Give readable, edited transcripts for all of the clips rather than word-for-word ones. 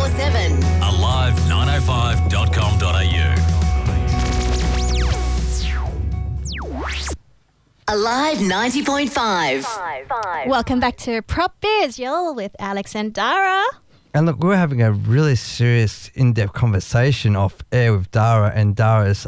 24/7. alive905.com.au. Alive 90.5. Welcome back to Prop Biz, y'all, with Alex and Dara. And look, we're having a really serious, in-depth conversation off air with Dara and Dara's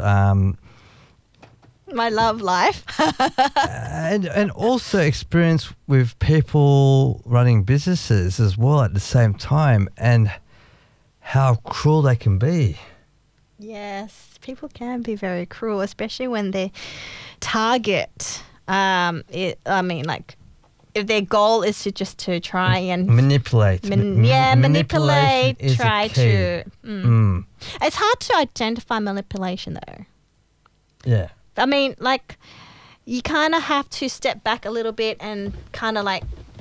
My love life. and also experience with people running businesses as well at the same time, and how cruel they can be. Yes, people can be very cruel, especially when they target. If their goal is to try and Manipulate. manipulate, is try the key. to. It's hard to identify manipulation, though. Yeah. I mean, you kind of have to step back a little bit and kind of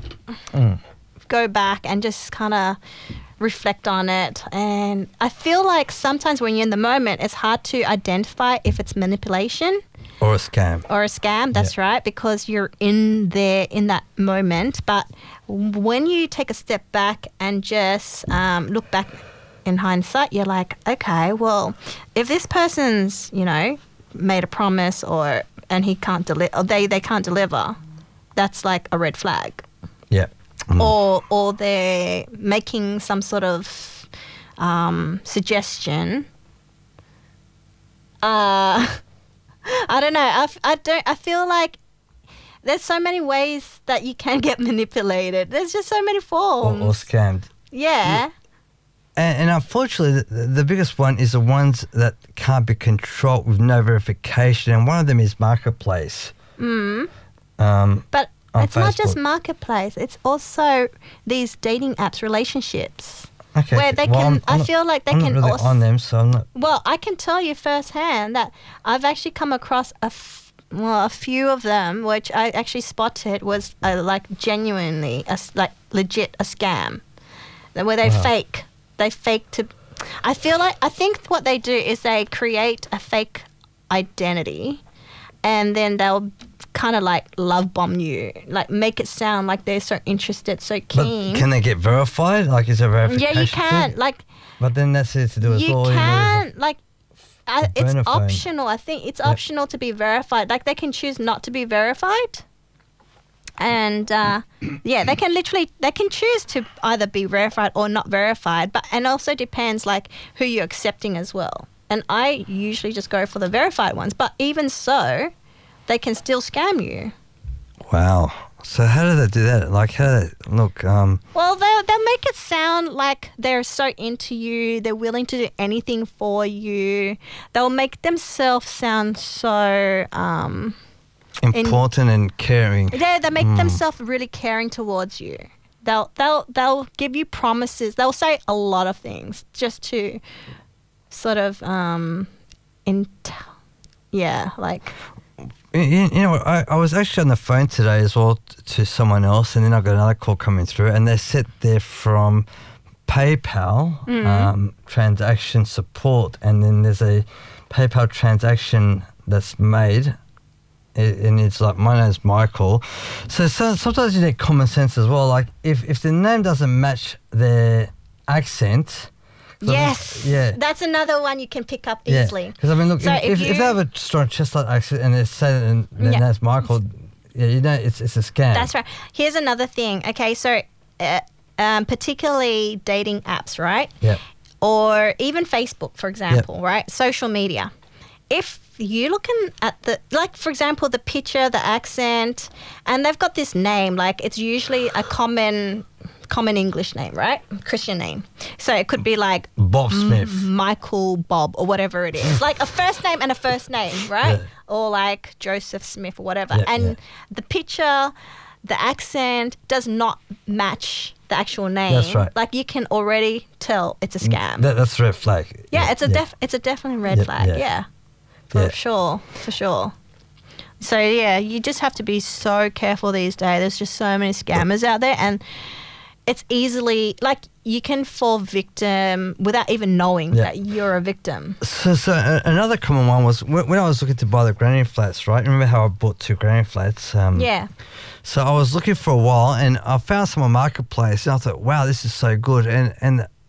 go back and just kind of reflect on it. And I feel like sometimes when you're in the moment, it's hard to identify if it's manipulation Or a scam. That's right, because you're in there in that moment. But when you take a step back and just look back in hindsight, you're like, okay, well, if this person's, made a promise and he can't deliver, or they can't deliver, that's like a red flag. Yeah. Or they're making some sort of suggestion. I don't know. I feel like there's so many ways that you can get manipulated. There's just so many forms. Or scammed. Yeah. And unfortunately, the biggest one is the ones that can't be controlled with no verification. And one of them is Marketplace. But it's Facebook. not just Marketplace. It's also these dating apps, relationships. Okay. Where they I feel like they I'm can not really also on them, so I'm not. Well, I can tell you firsthand that I've actually come across a few of them, which I actually spotted was genuinely, legit a scam. Where they fake to. I think what they do is they create a fake identity, and then they'll kind of love bomb you, make it sound like they're so interested, so keen. But can they get verified? Is there verification? Yeah, you can. But then that's it to do as well. You can, it's Bonafide. optional. I think it's optional to be verified. They can choose not to be verified. And, they can choose to either be verified or not verified. And also depends, who you're accepting as well. And I usually just go for the verified ones. But even so, they can still scam you. Wow. So how do they do that? How do they look? Well, they'll make it sound like they're so into you. They're willing to do anything for you. They'll make themselves sound so important and caring. Yeah, they make themselves really caring towards you. They'll give you promises. They'll say a lot of things just to sort of I was actually on the phone today as well to someone else, and then I got another call coming through, and they said they're from PayPal transaction support, and then there's a PayPal transaction that's made, and it's my name's Michael. So sometimes you need common sense as well. If the name doesn't match their accent. Yes. Yeah. That's another one you can pick up easily. Because look, so if they have a strong chestnut accent and they say that their name's Michael, it's a scam. That's right. Here's another thing. Okay, so particularly dating apps, right? Yeah. Or even Facebook, for example, right? Social media. If you're looking at for example, the picture, the accent, and they've got this name, it's usually a common English name, right? Christian name. So it could be Bob Smith, Michael Bob, or whatever it is. A first name and a first name, right? Yeah. Or Joseph Smith or whatever. Yeah, and the picture, the accent does not match the actual name. That's right. You can already tell it's a scam. That's a red flag. Yeah, it's a definitely red flag. Yeah. For sure. So you just have to be so careful these days. There's just so many scammers out there, and it's easily you can fall victim without even knowing that you're a victim. So another common one was when I was looking to buy the granny flats, right? Remember how I bought 2 granny flats? Yeah. So I was looking for a while, and I found some on Marketplace, and I thought, wow, this is so good. And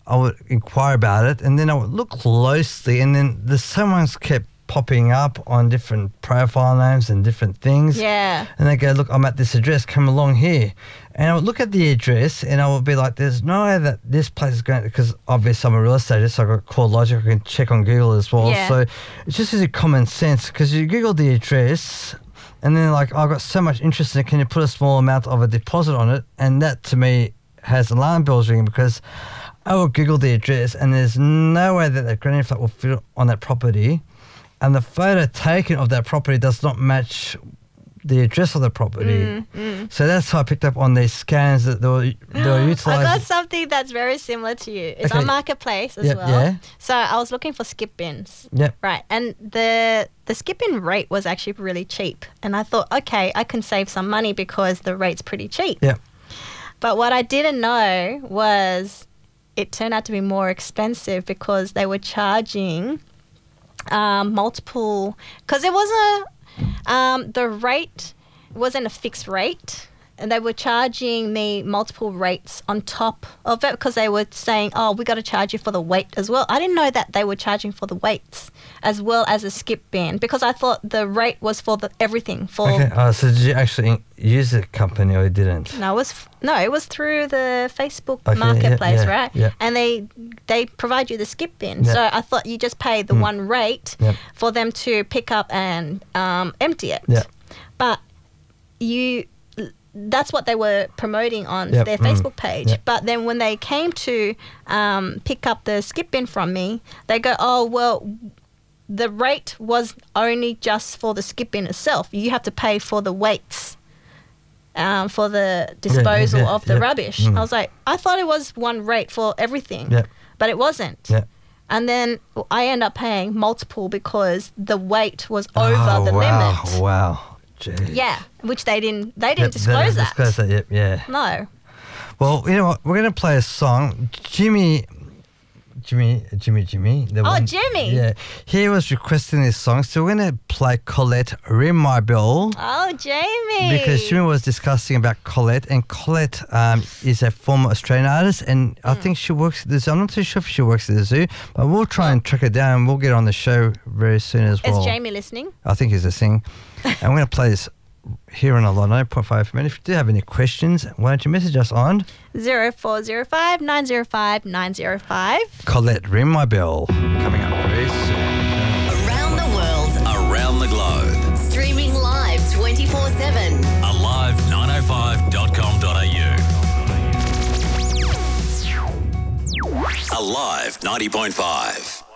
I would inquire about it, and then I would look closely, and then someone's kept popping up on different profile names and different things. Yeah. And they go, look, I'm at this address, come along here. And I would look at the address and I would be like, there's no way that this place is going, because obviously I'm a real estate agent, so I've got CoreLogic, I can check on Google as well. Yeah. So it's just easy common sense, because you Google the address and then like, I've got so much interest in it, can you put a small amount of a deposit on it? And that to me has alarm bells ringing, because I will Google the address and there's no way that that granny flat will fit on that property. And the photo taken of that property does not match the address of the property. So that's how I picked up on these scans that they were utilising. I got something that's very similar to you. It's Okay. on Marketplace as Yep, well. yeah. So I was looking for skip bins. Yep. Right. And the skip bin rate was actually really cheap. And I thought, okay, I can save some money because the rate's pretty cheap. Yep. But what I didn't know was it turned out to be more expensive because they were charging multiple, because it was the rate wasn't a fixed rate, and they were charging me multiple rates on top of it, because they were saying, oh, we got to charge you for the weight as well. I didn't know that they were charging for the weights as well as a skip bin, because I thought the rate was for everything. For Okay. So did you actually use the company or you didn't? No, it was through the Facebook Okay, Marketplace, yeah, right? yeah. And they provide you the skip bin. Yeah. So I thought you just pay the one rate Yep. for them to pick up and empty it. Yeah. But that's what they were promoting on Yep, their Facebook page. yep. But then when they came to pick up the skip bin from me, they go, oh, well, the rate was only just for the skip bin itself. You have to pay for the weights. For the disposal of the rubbish. I was like, I thought it was one rate for everything, Yeah. but it wasn't. Yeah. And then I end up paying multiple because the weight was over the limit. Wow. Jeez. Yeah, which they didn't Yep, disclose that. Disclose that, yep, yeah. No. Well, you know what? We're going to play a song. Jimmy. The Oh, Jimmy. Yeah. He was requesting this song. So we're going to play Colette, Ring My Bell. Oh, Jamie. Because Jimmy was discussing about Colette, and Colette is a former Australian artist, and I think she works at the zoo. I'm not too sure if she works at the zoo, but we'll try and track her down, and we'll get on the show very soon as well. Is Jamie listening? I think he's listening. And we're going to play this here on a 9.5 minutes. If you do have any questions, why don't you message us on 0405 905 905. Colette, Ring My Bell, coming up very soon. Around the world, Around the globe. streaming live 24/7. Alive90.5.au. Alive 90.5.